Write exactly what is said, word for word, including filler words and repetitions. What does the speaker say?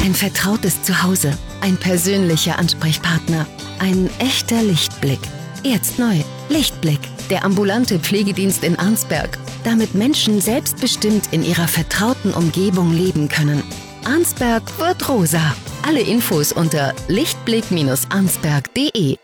Ein vertrautes Zuhause, ein persönlicher Ansprechpartner, ein echter Lichtblick. Jetzt neu, Lichtblick, der ambulante Pflegedienst in Arnsberg, damit Menschen selbstbestimmt in ihrer vertrauten Umgebung leben können. Arnsberg wird rosa. Alle Infos unter lichtblick Bindestrich arnsberg punkt de.